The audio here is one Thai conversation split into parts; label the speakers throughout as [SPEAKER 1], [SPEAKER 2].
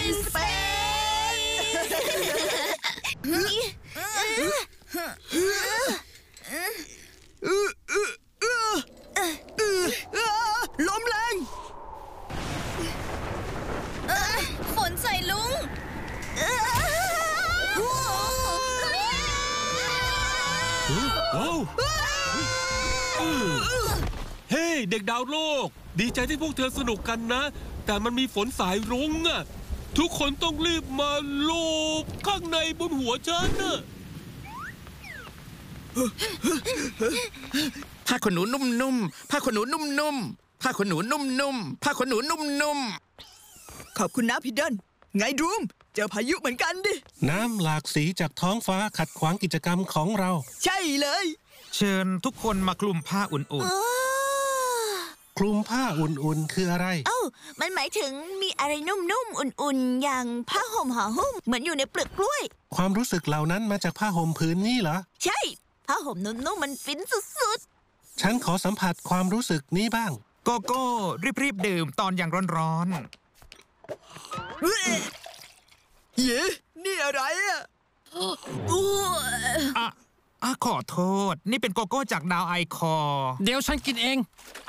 [SPEAKER 1] ลมแรง
[SPEAKER 2] ฝนใส่ลุง
[SPEAKER 3] เฮ้เด็กดาวโลกดีใจที่พวกเธอสนุกกันนะแต่มันมีฝนสายรุ้งอะทุกคนต้องรีบมาโลบข้างในบนหัวฉันน่ะ
[SPEAKER 1] ผ้าขนหนูนุ่มๆผ้าขนหนูนุ่มๆผ้าขนหนูนุ่มๆผ้าขนหนูนุ่มๆขอบคุณนะพี่เดินไงดรูมเจอพายุเหมือนกันดิ
[SPEAKER 4] น้ำหลากสีจากท้องฟ้าขัดขวางกิจกรรมของเรา
[SPEAKER 1] ใช่เลย
[SPEAKER 5] เชิญทุกคนมาคลุมผ้าอุ่น
[SPEAKER 4] คลุมผ้าอุ่นๆคืออะไร
[SPEAKER 6] มันหมายถึงมีอะไรนุ่มๆอุ่นๆอย่างผ้าห่มห่อหุ้มเหมือนอยู่ในเปลือกกล้วย
[SPEAKER 4] ความรู้สึกเหล่านั้นมาจากผ้าห่มผืนนี้เหรอ
[SPEAKER 6] ใช่ผ้าห่มนุ่มๆมันฟินสุด
[SPEAKER 4] ๆฉันขอสัมผัสความรู้สึกนี้บ้าง
[SPEAKER 5] โกโก้รีบๆดื่มตอนยังร้อน
[SPEAKER 1] เย้นี่อะไร
[SPEAKER 5] ขอโทษนี่เป็นโกโก้จากดาวไอคอ
[SPEAKER 3] เดี๋ยวฉันกินเอง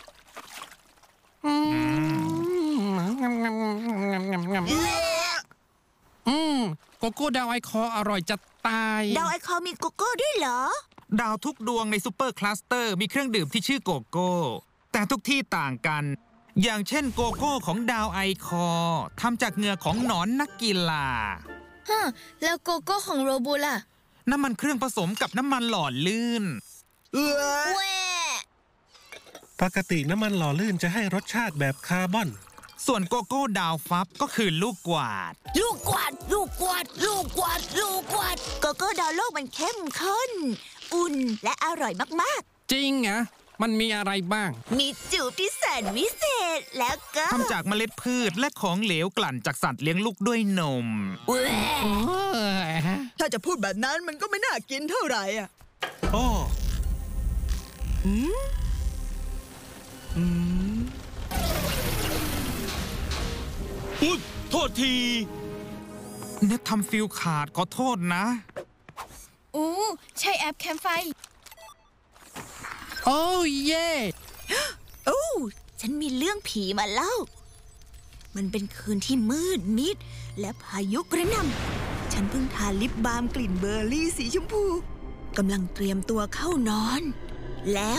[SPEAKER 3] โกโก้ดาวไอคออร่อยจะตาย
[SPEAKER 6] ดาวไอคอมีโกโก้ด้วยเหรอ
[SPEAKER 5] ดาวทุกดวงในซูเปอร์คลัสเตอร์มีเครื่องดื่มที่ชื่อโกโก้แต่ทุกที่ต่างกันอย่างเช่นโกโก้ของดาวไอคอทำจากเหงื่อของหนอนนักกีฬา
[SPEAKER 2] แล้วโกโก้ของโรบูล่ะ
[SPEAKER 5] น้ำมันเครื่องผสมกับน้ำมันหล่อลื่น
[SPEAKER 4] ปกติน้ำมันหล่อลื่นจะให้รสชาติแบบคาร์บอน
[SPEAKER 5] ส่วนโกโก้ดาวฟับก็คือลูกกวาด
[SPEAKER 6] โกโก้ดาวโลกมันเข้มข้นอุ่นและอร่อยมาก
[SPEAKER 3] ๆจริงเหรอมันมีอะไรบ้าง
[SPEAKER 6] มีจูบที่แสนวิเศษแล้วก็
[SPEAKER 5] ทำจากเมล็ดพืชและของเหลวกลั่นจากสัตว์เลี้ยงลูกด้วยนม
[SPEAKER 1] ถ้าจะพูดแบบนั้นมันก็ไม่น่ากินเท่าไหร่
[SPEAKER 3] โทษที
[SPEAKER 5] เน็ตทำฟิลขาดขอโทษนะ
[SPEAKER 2] ใช่แอปแคมไฟ
[SPEAKER 3] โอ้เย่
[SPEAKER 6] ฉันมีเรื่องผีมาเล่ามันเป็นคืนที่มืดมิดและพายุกระหน่ำฉันเพิ่งทาลิปบาล์มกลิ่นเบอร์รี่สีชมพูกำลังเตรียมตัวเข้านอนแล้ว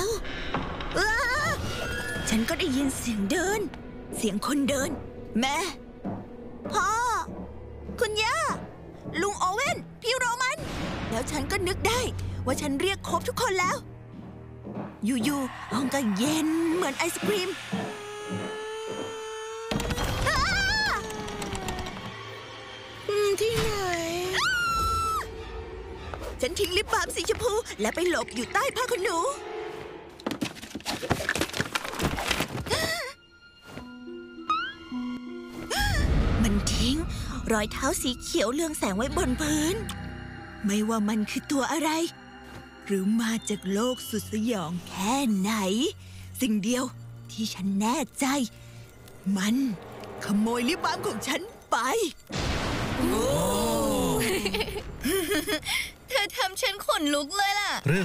[SPEAKER 6] ฉันก็ได้ยินเสียงเดินเสียงคนเดินแม่พ่อคุณย่าลุงโอเว่นพี่โรมันแล้วฉันก็นึกได้ว่าฉันเรียกครบทุกคนแล้วอยู่ๆห้องก็เย็นเหมือนไอศกรีมที่ไหนฉันทิ้งลิปบาล์มสีชมพูและไปหลบอยู่ใต้ผ้าขนหนูมันทิ้งรอยเท้าสีเขียวเรืองแสงไว้บนพื้นไม่ว่ามันคือตัวอะไรหรือมาจากโลกสุดสยองแค่ไหนสิ่งเดียวที่ฉันแน่ใจมันขโมยลิปบาล์มของฉันไป
[SPEAKER 2] เธอทำฉันขนลุกเลยล่ะ